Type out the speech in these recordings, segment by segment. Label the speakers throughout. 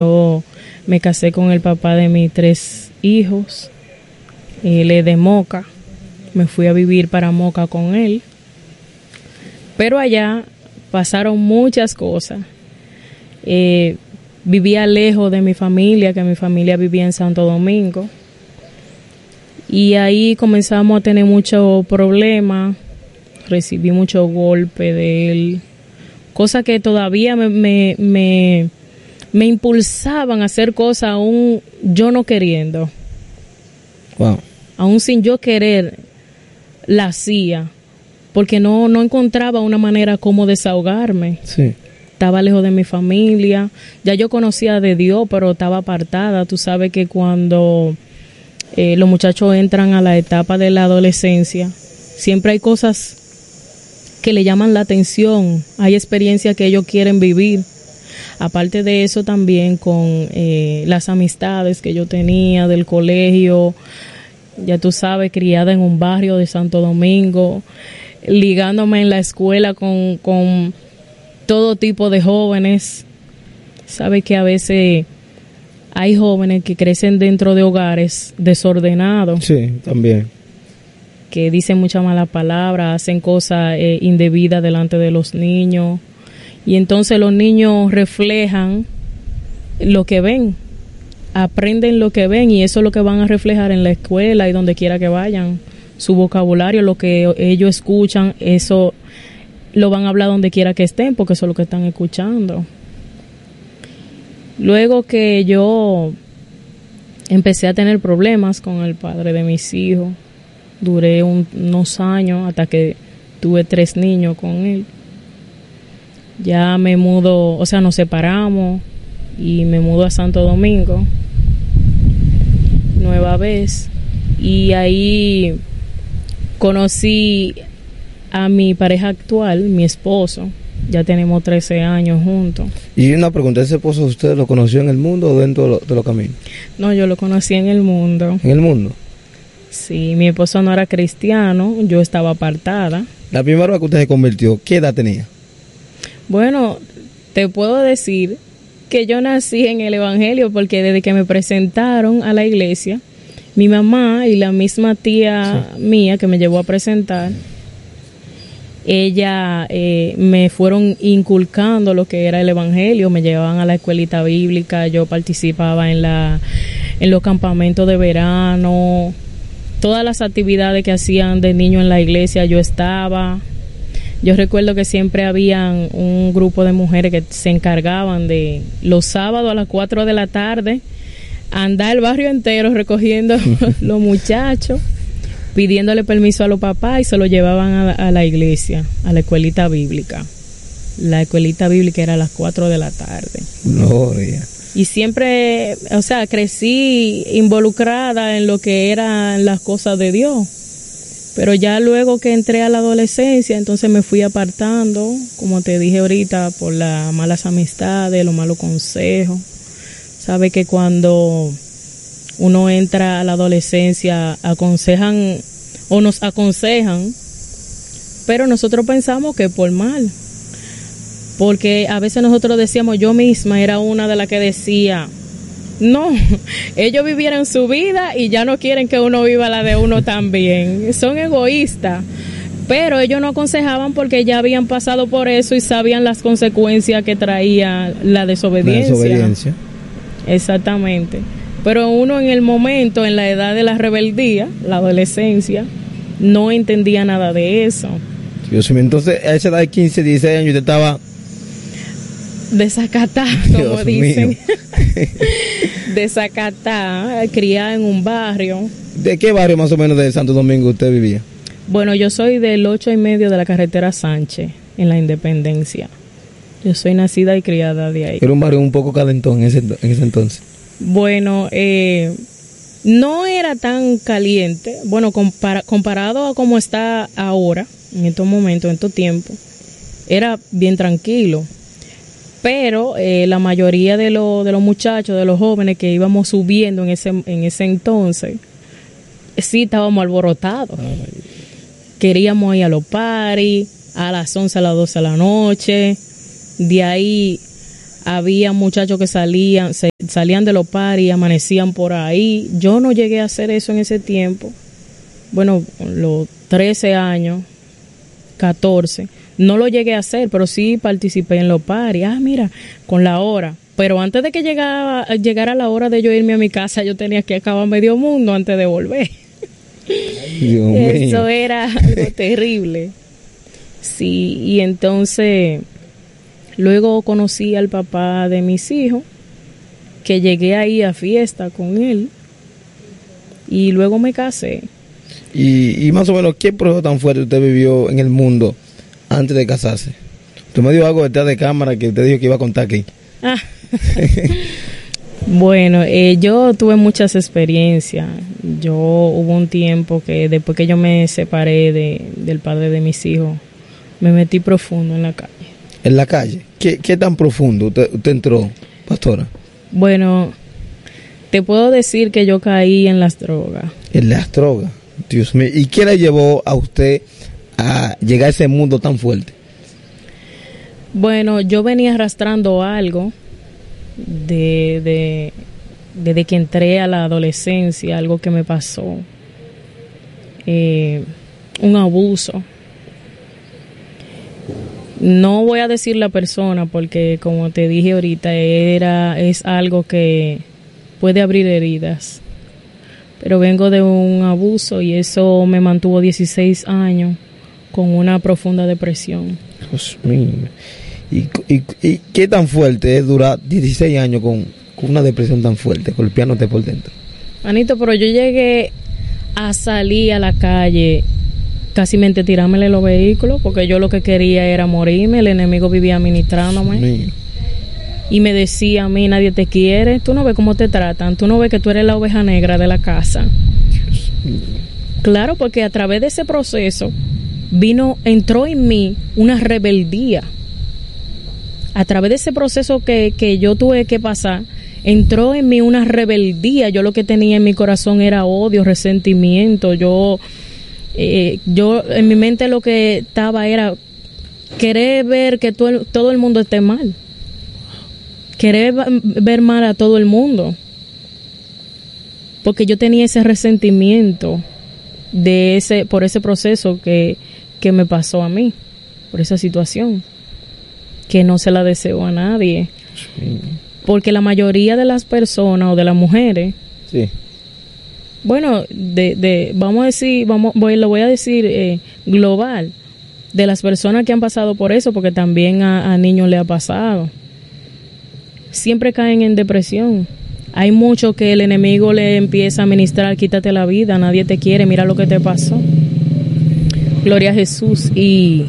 Speaker 1: Yo me casé con el papá de mis 3 hijos. Él es de Moca. Me fui a vivir para Moca con él. Pero allá pasaron muchas cosas. Vivía lejos de mi familia, que mi familia vivía en Santo Domingo. Y ahí comenzamos a tener muchos problemas. Recibí muchos golpes de él. Cosas que todavía me impulsaban a hacer cosas aún yo no queriendo.
Speaker 2: Wow.
Speaker 1: Aún sin yo querer, la hacía. Porque no encontraba una manera como desahogarme.
Speaker 2: Sí.
Speaker 1: Estaba lejos de mi familia. Ya yo conocía de Dios, pero estaba apartada. Tú sabes que cuando los muchachos entran a la etapa de la adolescencia, siempre hay cosas que le llaman la atención. Hay experiencias que ellos quieren vivir. Aparte de eso, también con las amistades que yo tenía del colegio, ya tú sabes, criada en un barrio de Santo Domingo, ligándome en la escuela con todo tipo de jóvenes. Sabes que a veces hay jóvenes que crecen dentro de hogares desordenados.
Speaker 2: Sí, también.
Speaker 1: Que dicen muchas malas palabras, hacen cosas indebidas delante de los niños. Y entonces los niños reflejan lo que ven, aprenden lo que ven, y eso es lo que van a reflejar en la escuela y donde quiera que vayan. Su vocabulario, lo que ellos escuchan, eso lo van a hablar donde quiera que estén, porque eso es lo que están escuchando. Luego que yo empecé a tener problemas con el padre de mis hijos, duré unos años hasta que tuve 3 niños con él. Ya me mudo, o sea, nos separamos y me mudo a Santo Domingo, nueva vez, y ahí conocí a mi pareja actual, mi esposo. Ya tenemos 13 años juntos.
Speaker 2: Y una pregunta, ¿ese esposo usted lo conoció en el mundo o dentro de los caminos?
Speaker 1: No, yo lo conocí en el mundo.
Speaker 2: ¿En el mundo?
Speaker 1: Sí, mi esposo no era cristiano, yo estaba apartada.
Speaker 2: La primera vez que usted se convirtió, ¿qué edad tenía?
Speaker 1: Bueno, te puedo decir que yo nací en el Evangelio porque desde que me presentaron a la iglesia, mi mamá y la misma tía mía que me llevó a presentar, ella me fueron inculcando lo que era el Evangelio, me llevaban a la escuelita bíblica, yo participaba en los campamentos de verano, todas las actividades que hacían de niño en la iglesia yo estaba. Yo recuerdo que siempre habían un grupo de mujeres que se encargaban de los sábados a las 4 de la tarde andar el barrio entero recogiendo los muchachos, pidiéndole permiso a los papás, y se los llevaban a la iglesia, a la escuelita bíblica. La escuelita bíblica era a las 4 de la tarde.
Speaker 2: Gloria.
Speaker 1: Y siempre, o sea, crecí involucrada en lo que eran las cosas de Dios. Pero ya luego que entré a la adolescencia, entonces me fui apartando, como te dije ahorita, por las malas amistades, los malos consejos. Sabe que cuando uno entra a la adolescencia, aconsejan o nos aconsejan, pero nosotros pensamos que por mal. Porque a veces nosotros decíamos, yo misma era una de las que decía, no, ellos vivieron su vida y ya no quieren que uno viva la de uno también. Son egoístas. Pero ellos no aconsejaban porque ya habían pasado por eso y sabían las consecuencias que traía la desobediencia.
Speaker 2: La desobediencia.
Speaker 1: Exactamente. Pero uno en el momento, en la edad de la rebeldía, la adolescencia, no entendía nada de eso.
Speaker 2: Dios mío, entonces a esa edad de 15, 16 años usted estaba...
Speaker 1: desacatada, como dicen. Desacatada, criada en un barrio.
Speaker 2: ¿De qué barrio más o menos de Santo Domingo usted vivía?
Speaker 1: Bueno, yo soy del 8.5 de la carretera Sánchez, en la Independencia. Yo soy nacida y criada de ahí.
Speaker 2: Era un barrio un poco calentón en ese entonces.
Speaker 1: Bueno, no era tan caliente. Bueno, comparado a cómo está ahora, en estos momentos, en estos tiempos, era bien tranquilo. Pero la mayoría de los muchachos, de los jóvenes que íbamos subiendo en ese entonces, sí estábamos alborotados. Queríamos ir a los parties, a las 11, a las 12 de la noche. De ahí había muchachos que salían de los paris y amanecían por ahí. Yo no llegué a hacer eso en ese tiempo. Bueno, los 13 años, 14, no lo llegué a hacer, pero sí participé en los paris. Mira, con la hora. Pero antes de que llegara la hora de yo irme a mi casa, yo tenía que acabar medio mundo antes de volver. Eso era algo terrible. Sí, y entonces luego conocí al papá de mis hijos, que llegué ahí a fiesta con él, y luego me casé.
Speaker 2: Y más o menos, ¿qué proceso tan fuerte usted vivió en el mundo antes de casarse? Usted me dio algo detrás de cámara que usted dijo que iba a contar aquí.
Speaker 1: Bueno, yo tuve muchas experiencias. Hubo un tiempo que después que yo me separé del padre de mis hijos, me metí profundo en la calle.
Speaker 2: ¿En la calle? ¿Qué tan profundo usted entró, pastora?
Speaker 1: Bueno, te puedo decir que yo caí en las drogas.
Speaker 2: En las drogas, Dios mío. ¿Y qué le llevó a usted a llegar a ese mundo tan fuerte?
Speaker 1: Bueno, yo venía arrastrando algo desde que entré a la adolescencia, algo que me pasó, un abuso. No voy a decir la persona porque, como te dije ahorita, es algo que puede abrir heridas. Pero vengo de un abuso y eso me mantuvo 16 años con una profunda depresión.
Speaker 2: Dios mío. ¿Y qué tan fuerte es durar 16 años con una depresión tan fuerte, golpeándote por dentro?
Speaker 1: Manito, pero yo llegué a salir a la calle, casi mente tirármele los vehículos, porque yo lo que quería era morirme. El enemigo vivía ministrándome. Y me decía a mí, nadie te quiere, tú no ves cómo te tratan, tú no ves que tú eres la oveja negra de la casa. Claro, porque a través de ese proceso entró en mí una rebeldía. A través de ese proceso que yo tuve que pasar, entró en mí una rebeldía. Yo lo que tenía en mi corazón era odio, resentimiento. Yo en mi mente lo que estaba era querer ver que todo el mundo esté mal. Querer ver mal a todo el mundo. Porque yo tenía ese resentimiento por ese proceso que me pasó a mí, por esa situación, que no se la deseo a nadie. Sí. Porque la mayoría de las personas o de las mujeres, sí, bueno, vamos a decir, lo voy a decir global, de las personas que han pasado por eso, porque también a niños le ha pasado, siempre caen en depresión. Hay mucho que el enemigo le empieza a ministrar, quítate la vida, nadie te quiere, mira lo que te pasó. Gloria a Jesús. Y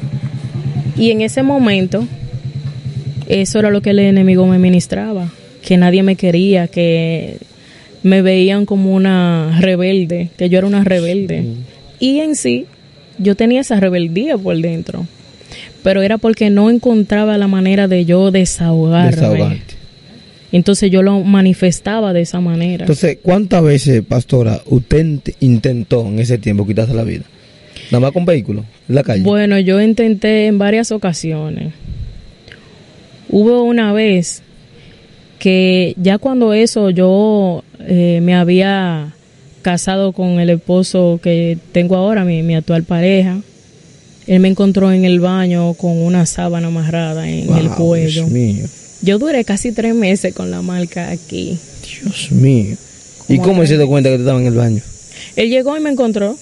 Speaker 1: en ese momento, eso era lo que el enemigo me ministraba, que nadie me quería, que me veían como una rebelde, que yo era una rebelde. Y en sí, yo tenía esa rebeldía por dentro, pero era porque no encontraba la manera de yo desahogarte. Entonces yo lo manifestaba de esa manera. Entonces,
Speaker 2: ¿cuántas veces, pastora, usted intentó en ese tiempo quitarse la vida? ¿Nada más con vehículos en la calle?
Speaker 1: Bueno, yo intenté en varias ocasiones. Hubo una vez que ya cuando yo me había casado con el esposo que tengo ahora, mi actual pareja, él me encontró en el baño con una sábana amarrada en el cuello. Dios mío. Yo duré casi 3 meses con la marca aquí.
Speaker 2: Dios mío. ¿Y cómo se dio cuenta que tú estabas en el baño?
Speaker 1: Él llegó y me encontró.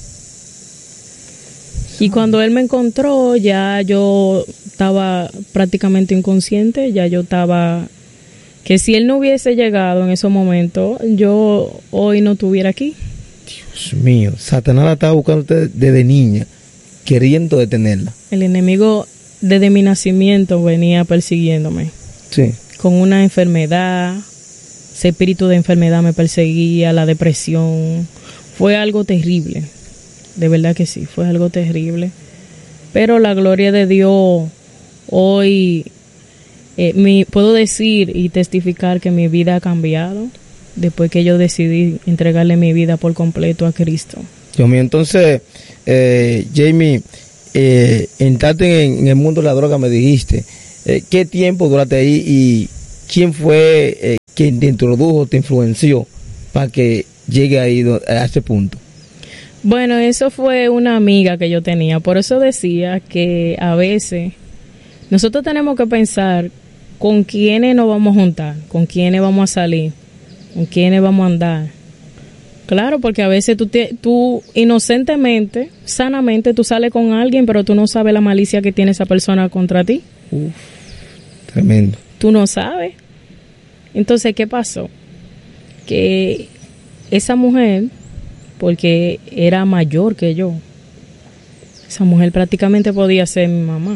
Speaker 1: Y cuando él me encontró, ya yo estaba prácticamente inconsciente, ya yo estaba... Que si él no hubiese llegado en esos momentos, yo hoy no estuviera aquí.
Speaker 2: Dios mío, Satanás la estaba buscando usted desde niña, queriendo detenerla.
Speaker 1: El enemigo desde mi nacimiento venía persiguiéndome.
Speaker 2: Sí.
Speaker 1: Con una enfermedad, ese espíritu de enfermedad me perseguía, la depresión. Fue algo terrible. De verdad que sí, fue algo terrible. Pero la gloria de Dios, hoy puedo decir y testificar que mi vida ha cambiado después que yo decidí entregarle mi vida por completo a Cristo.
Speaker 2: Dios mío, entonces, Jamie, entraste en el mundo de la droga, me dijiste. ¿Qué tiempo duraste ahí y quién fue quien te introdujo, te influenció para que llegue ahí a ese punto?
Speaker 1: Bueno, eso fue una amiga que yo tenía, por eso decía que a veces nosotros tenemos que pensar con quiénes nos vamos a juntar, con quiénes vamos a salir, con quiénes vamos a andar. Claro, porque a veces tú inocentemente, sanamente, tú sales con alguien, pero tú no sabes la malicia que tiene esa persona contra ti.
Speaker 2: Uf, tremendo.
Speaker 1: Tú no sabes. Entonces, ¿qué pasó? Que esa mujer, porque era mayor que yo, esa mujer prácticamente podía ser mi mamá,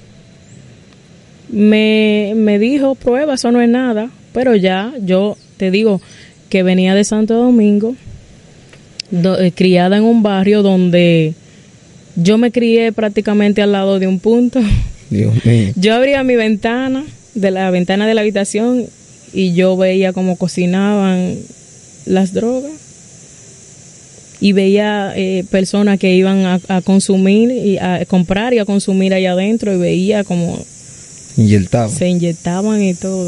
Speaker 1: me dijo, prueba, eso no es nada, pero ya, yo te digo que venía de Santo Domingo, criada en un barrio donde yo me crié prácticamente al lado de un punto.
Speaker 2: Dios mío.
Speaker 1: Yo abría mi ventana, de la ventana de la habitación, y yo veía cómo cocinaban las drogas y veía personas que iban a consumir y a comprar y a consumir allá adentro, y veía como se inyectaban y todo.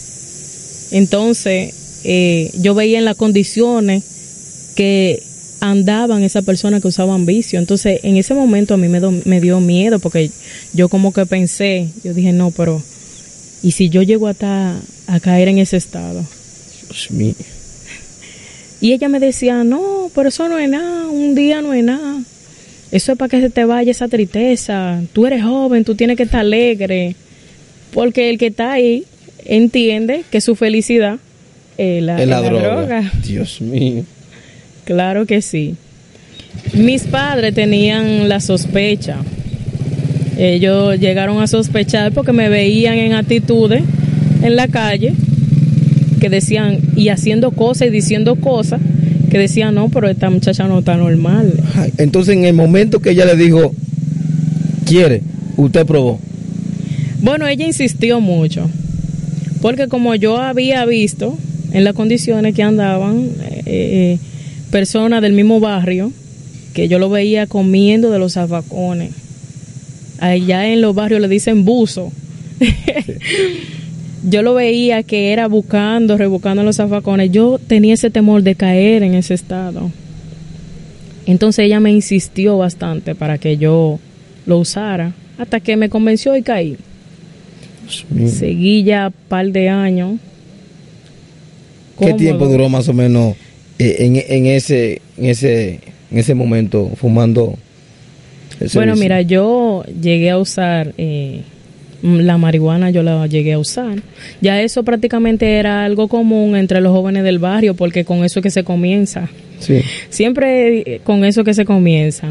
Speaker 1: Entonces yo veía en las condiciones que andaban esas personas que usaban vicio. Entonces en ese momento a mí me dio miedo, porque yo como que pensé, yo dije no, pero ¿y si yo llego a caer en ese estado?
Speaker 2: Dios mío.
Speaker 1: Y ella me decía, no, pero eso no es nada, un día no es nada. Eso es para que se te vaya esa tristeza. Tú eres joven, tú tienes que estar alegre. Porque el que está ahí entiende que su felicidad es la droga.
Speaker 2: Dios mío.
Speaker 1: Claro que sí. Mis padres tenían la sospecha. Ellos llegaron a sospechar porque me veían en actitudes en la calle que decían, y haciendo cosas y diciendo cosas, que decían, no, pero esta muchacha no está normal.
Speaker 2: Entonces, en el momento que ella le dijo, ¿quiere? ¿Usted probó?
Speaker 1: Bueno, ella insistió mucho, porque como yo había visto en las condiciones que andaban personas del mismo barrio, que yo lo veía comiendo de los zafacones. Allá en los barrios le dicen buzo. Sí. Yo lo veía que era rebuscando en los zafacones. Yo tenía ese temor de caer en ese estado. Entonces ella me insistió bastante para que yo lo usara, hasta que me convenció y caí. Seguí ya un par de años.
Speaker 2: ¿Qué tiempo duró más o menos en ese momento fumando?
Speaker 1: Bueno, mira, yo llegué a usar la marihuana, yo la llegué a usar. Ya eso prácticamente era algo común entre los jóvenes del barrio, porque con eso es que se comienza.
Speaker 2: Sí.
Speaker 1: Siempre con eso que se comienza.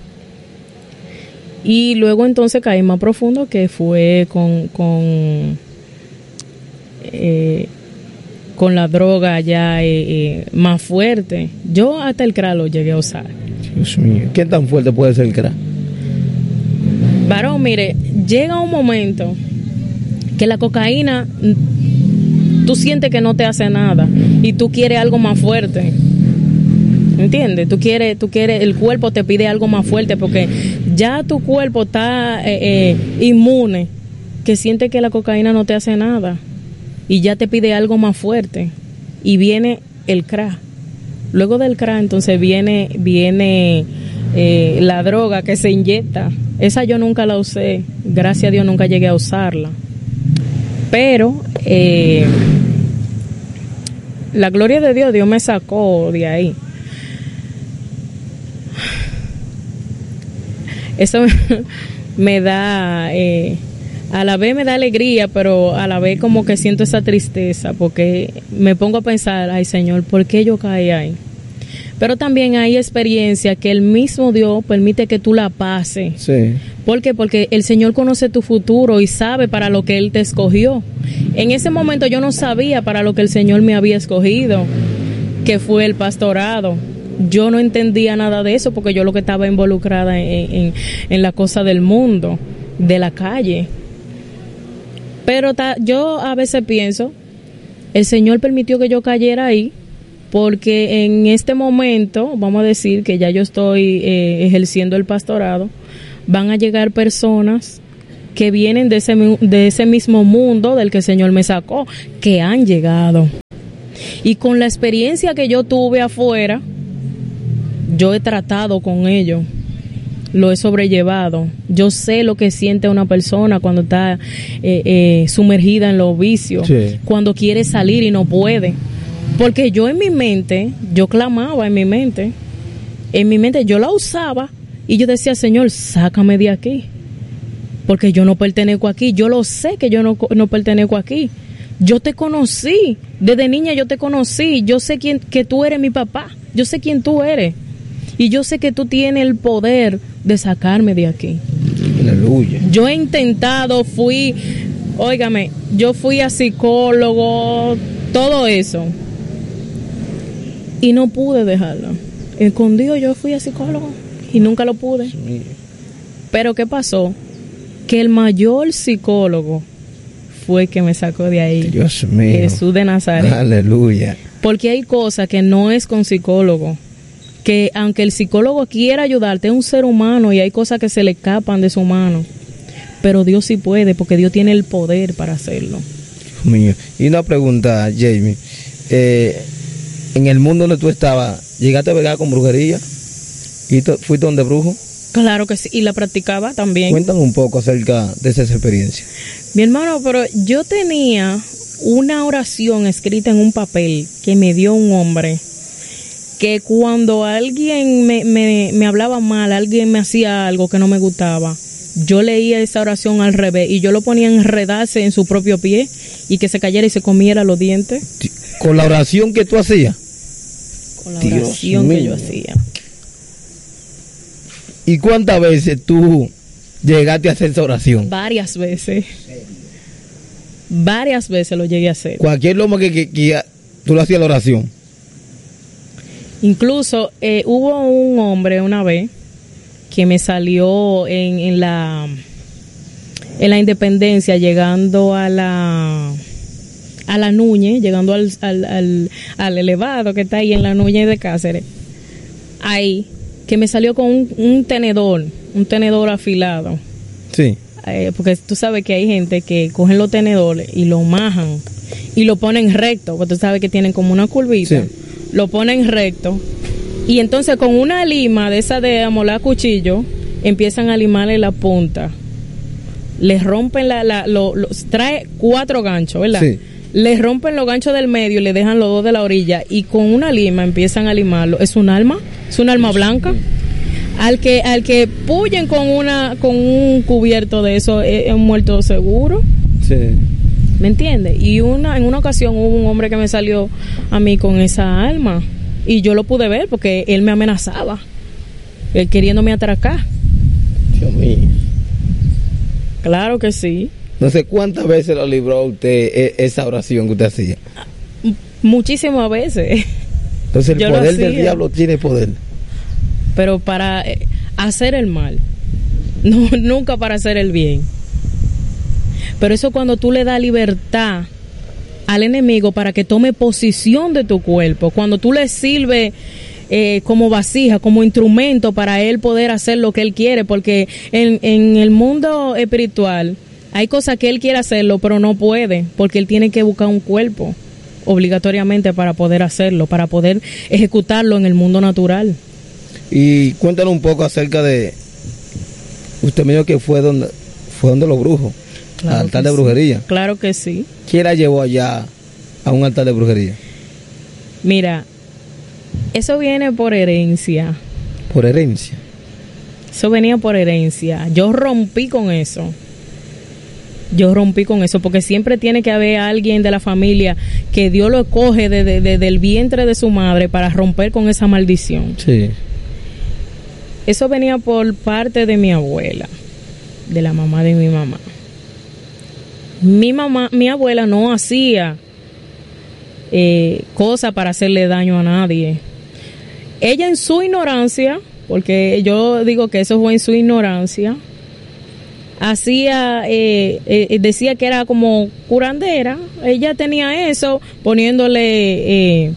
Speaker 1: Y luego entonces caí más profundo, que fue con la droga ya más fuerte. Yo hasta el crack lo llegué a usar.
Speaker 2: Dios mío, ¿qué tan fuerte puede ser el crack?
Speaker 1: Varón, mire, llega un momento que la cocaína, tú sientes que no te hace nada y tú quieres algo más fuerte. ¿Entiendes? Tú quieres, el cuerpo te pide algo más fuerte, porque ya tu cuerpo está inmune, que siente que la cocaína no te hace nada y ya te pide algo más fuerte, y viene el crack. Luego del crack entonces viene la droga que se inyecta. Esa yo nunca la usé, gracias a Dios nunca llegué a usarla, pero la gloria de Dios me sacó de ahí. Eso me da, a la vez me da alegría, pero a la vez como que siento esa tristeza, porque me pongo a pensar, ay Señor, ¿por qué yo caí ahí? Pero también hay experiencia que el mismo Dios permite que tú la pases.
Speaker 2: Sí.
Speaker 1: ¿Por qué? Porque el Señor conoce tu futuro y sabe para lo que Él te escogió. En ese momento yo no sabía para lo que el Señor me había escogido, que fue el pastorado. Yo no entendía nada de eso, porque yo lo que estaba involucrada en la cosa del mundo, de la calle. Pero yo a veces pienso, el Señor permitió que yo cayera ahí, porque en este momento, vamos a decir que ya yo estoy ejerciendo el pastorado, van a llegar personas que vienen de ese mismo mundo del que el Señor me sacó, que han llegado. Y con la experiencia que yo tuve afuera, yo he tratado con ellos, lo he sobrellevado. Yo sé lo que siente una persona cuando está sumergida en los vicios, sí, cuando quiere salir y no puede. Porque yo en mi mente, yo clamaba en mi mente yo la usaba y yo decía, Señor, sácame de aquí, porque yo no pertenezco aquí. Yo lo sé que yo no pertenezco aquí. Yo te conocí, desde niña yo te conocí, yo sé que tú eres mi papá, yo sé quién tú eres y yo sé que tú tienes el poder de sacarme de aquí.
Speaker 2: Aleluya.
Speaker 1: Yo he intentado, yo fui a psicólogo, todo eso, y no pude dejarlo. Escondido yo fui a psicólogo y nunca lo pude. Pero ¿qué pasó? Que el mayor psicólogo fue que me sacó de ahí.
Speaker 2: Dios mío.
Speaker 1: Jesús de Nazaret.
Speaker 2: Aleluya.
Speaker 1: Porque hay cosas que no es con psicólogo, que aunque el psicólogo quiera ayudarte, es un ser humano y hay cosas que se le escapan de su mano, pero Dios sí puede, porque Dios tiene el poder para hacerlo.
Speaker 2: Dios mío. Y una pregunta, Jamie, en el mundo donde tú estabas, ¿llegaste a pegar con brujería? ¿Y fuiste donde brujo?
Speaker 1: Claro que sí, y la practicaba también.
Speaker 2: Cuéntame un poco acerca de esa experiencia.
Speaker 1: Mi hermano, pero yo tenía una oración escrita en un papel que me dio un hombre, que cuando alguien me hablaba mal, alguien me hacía algo que no me gustaba, yo leía esa oración al revés y yo lo ponía a enredarse en su propio pie y que se cayera y se comiera los dientes.
Speaker 2: ¿Con la oración que tú hacías?
Speaker 1: Con la oración que yo hacía.
Speaker 2: ¿Y cuántas veces tú llegaste a hacer esa oración?
Speaker 1: Varias veces. Varias veces lo llegué a hacer.
Speaker 2: Cualquier lomo que tú le hacías la oración.
Speaker 1: Incluso hubo un hombre una vez que me salió en la Independencia, llegando a la Núñez, llegando al elevado que está ahí en la Núñez de Cáceres. Ahí, que me salió con un tenedor afilado.
Speaker 2: Sí.
Speaker 1: Porque tú sabes que hay gente que cogen los tenedores y lo majan y lo ponen recto, porque tú sabes que tienen como una curvita. Sí. Lo ponen recto y entonces con una lima de esa de amolar cuchillo empiezan a limarle la punta. Les rompen trae 4 ganchos, ¿verdad? Sí. Les rompen los ganchos del medio y le dejan los 2 de la orilla y con una lima empiezan a limarlo. Es un alma blanca. Al que puyen con un cubierto de eso es un muerto seguro.
Speaker 2: Sí.
Speaker 1: ¿Me entiendes? Y en una ocasión hubo un hombre que me salió a mí con esa alma y yo lo pude ver porque él me amenazaba, él queriéndome atracar.
Speaker 2: Dios mío.
Speaker 1: Claro que sí.
Speaker 2: No sé cuántas veces lo libró usted esa oración que usted hacía.
Speaker 1: Muchísimas veces.
Speaker 2: Entonces el poder del diablo tiene poder.
Speaker 1: Pero para hacer el mal, no, nunca para hacer el bien. Pero eso cuando tú le das libertad al enemigo para que tome posición de tu cuerpo, cuando tú le sirves como vasija, como instrumento para él poder hacer lo que él quiere, porque en el mundo espiritual hay cosas que él quiere hacerlo, pero no puede, porque él tiene que buscar un cuerpo obligatoriamente para poder hacerlo, para poder ejecutarlo en el mundo natural.
Speaker 2: Y cuéntanos un poco acerca de, usted me dijo que fue donde los brujos, claro, al altar de brujería.
Speaker 1: Sí. Claro que sí.
Speaker 2: ¿Quién la llevó allá a un altar de brujería?
Speaker 1: Mira, eso viene por herencia.
Speaker 2: ¿Por herencia?
Speaker 1: Eso venía por herencia. Yo rompí con eso porque siempre tiene que haber alguien de la familia que Dios lo coge del vientre de su madre para romper con esa maldición.
Speaker 2: Sí.
Speaker 1: Eso venía por parte de mi abuela, de la mamá de mi mamá. Mi abuela no hacía cosas para hacerle daño a nadie. Ella en su ignorancia, porque yo digo que eso fue en su ignorancia, hacía, decía que era como curandera. Ella tenía eso, poniéndole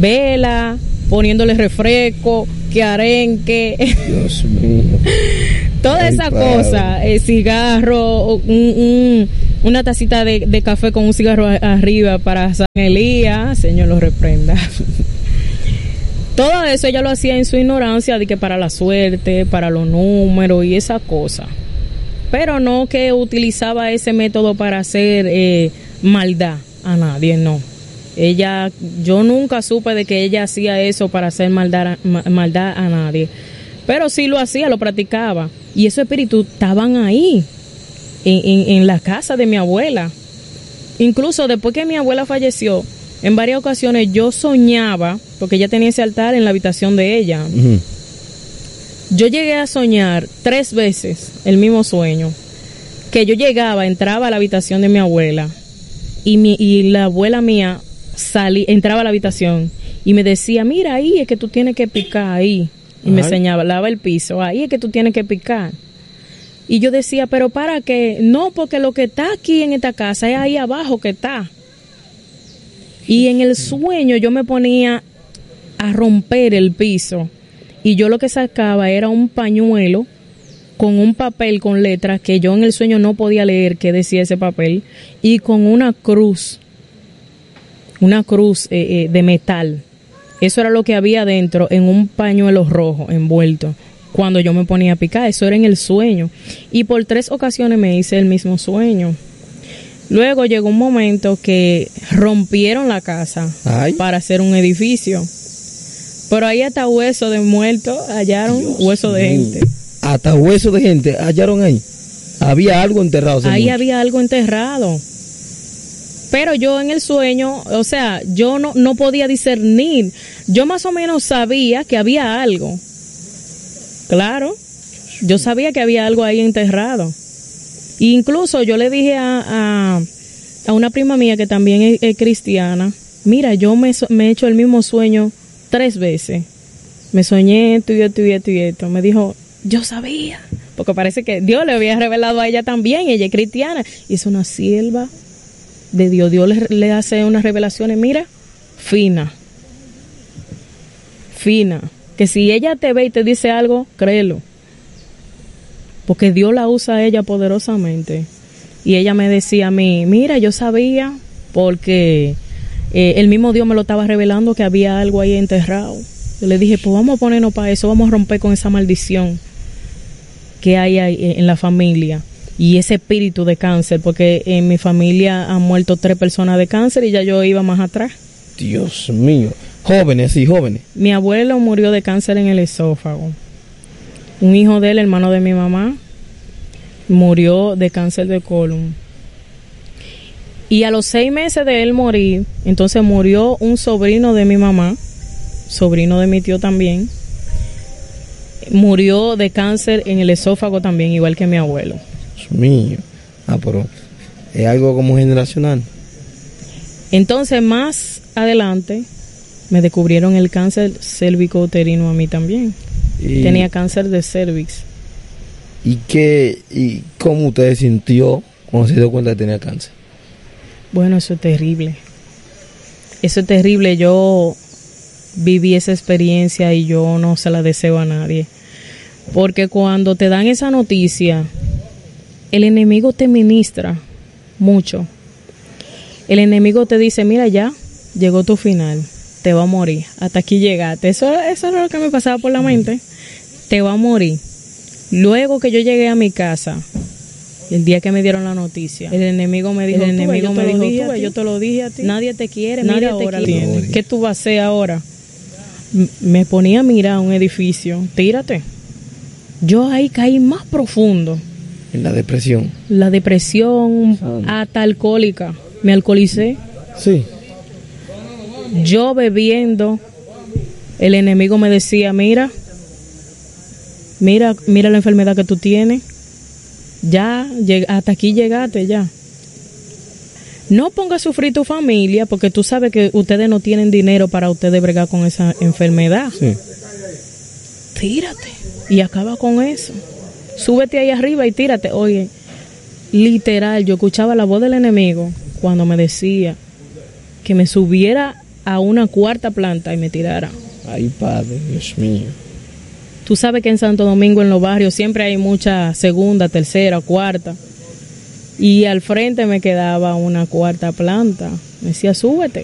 Speaker 1: vela, poniéndole refresco, que arenque.
Speaker 2: Dios mío.
Speaker 1: Toda
Speaker 2: Ay,
Speaker 1: esa
Speaker 2: padre.
Speaker 1: cosa, cigarro, una tacita de café con un cigarro arriba para San Elías, Señor lo reprenda. Todo eso ella lo hacía en su ignorancia de que para la suerte, para los números y esa cosa. Pero no que utilizaba ese método para hacer maldad a nadie, no. Yo nunca supe de que ella hacía eso para hacer maldad a nadie. Pero sí lo hacía, lo practicaba. Y esos espíritus estaban ahí, en la casa de mi abuela. Incluso después que mi abuela falleció, en varias ocasiones yo soñaba, porque ella tenía ese altar en la habitación de ella.
Speaker 2: Ujú.
Speaker 1: Yo llegué a soñar 3 veces el mismo sueño. Que yo entraba a la habitación de mi abuela y la abuela mía entraba a la habitación y me decía, mira, ahí es que tú tienes que picar ahí. Y me señalaba el piso, ahí es que tú tienes que picar. Y yo decía, pero ¿para qué? No, porque lo que está aquí en esta casa es ahí abajo que está. Y en el sueño yo me ponía a romper el piso. Y yo lo que sacaba era un pañuelo con un papel con letras que yo en el sueño no podía leer qué decía ese papel. Y con una cruz de metal. Eso era lo que había dentro en un pañuelo rojo envuelto cuando yo me ponía a picar. Eso era en el sueño. Y por 3 ocasiones me hice el mismo sueño. Luego llegó un momento que rompieron la casa para hacer un edificio. Pero ahí hasta hueso de muerto hallaron, hueso de gente.
Speaker 2: Hasta hueso de gente hallaron ahí. Había algo enterrado.
Speaker 1: Ahí había algo enterrado. Pero yo en el sueño, o sea, yo no podía discernir. Yo más o menos sabía que había algo. Claro, yo sabía que había algo ahí enterrado. E incluso yo le dije a una prima mía que también es cristiana, mira, yo me he hecho el mismo sueño 3 veces. Me soñé esto y esto y esto y esto. Me dijo, yo sabía. Porque parece que Dios le había revelado a ella también, ella es cristiana. Y es una sierva de Dios. Dios le hace unas revelaciones, mira, fina. Que si ella te ve y te dice algo, créelo. Porque Dios la usa a ella poderosamente. Y ella me decía a mí, mira, yo sabía, porque el mismo Dios me lo estaba revelando que había algo ahí enterrado. Yo le dije, pues vamos a ponernos para eso, vamos a romper con esa maldición que hay ahí en la familia. Y ese espíritu de cáncer, porque en mi familia han muerto 3 personas de cáncer y ya yo iba más atrás.
Speaker 2: Dios mío. Jóvenes, sí, jóvenes.
Speaker 1: Mi abuelo murió de cáncer en el esófago. Un hijo de él, hermano de mi mamá, murió de cáncer de colon. Y a los 6 meses de él morir, entonces murió un sobrino de mi mamá, sobrino de mi tío también, murió de cáncer en el esófago también, igual que mi abuelo.
Speaker 2: Dios mío. Pero es algo como generacional.
Speaker 1: Entonces, más adelante, me descubrieron el cáncer cérvico-uterino a mí también. Tenía cáncer de cervix.
Speaker 2: ¿Y cómo usted sintió cuando se dio cuenta de que tenía cáncer?
Speaker 1: Bueno, eso es terrible. Eso es terrible. Yo viví esa experiencia y yo no se la deseo a nadie. Porque cuando te dan esa noticia, el enemigo te ministra mucho. El enemigo te dice, mira, ya llegó tu final, te va a morir, hasta aquí llegaste. Eso era lo que me pasaba por la mente, te va a morir. Luego que yo llegué a mi casa, el día que me dieron la noticia, el enemigo me dijo, yo te lo dije a ti, nadie te quiere, nadie te quiere. ¿Qué tú vas a hacer ahora? Me ponía a mirar un edificio, tírate. Yo ahí caí más profundo.
Speaker 2: En la depresión.
Speaker 1: La depresión, hasta alcohólica. Me alcoholicé.
Speaker 2: Sí.
Speaker 1: Yo bebiendo, el enemigo me decía, mira la enfermedad que tú tienes. Ya, hasta aquí llegaste ya. No ponga a sufrir tu familia, porque tú sabes que ustedes no tienen dinero para ustedes bregar con esa enfermedad.
Speaker 2: Sí.
Speaker 1: Tírate y acaba con eso. Súbete ahí arriba y tírate. Oye, literal, yo escuchaba la voz del enemigo cuando me decía que me subiera a una 4ª planta y me tirara.
Speaker 2: Ay, Padre, Dios mío.
Speaker 1: Tú sabes que en Santo Domingo, en los barrios, siempre hay mucha segunda, tercera, cuarta. Y al frente me quedaba una cuarta planta. Me decía, súbete.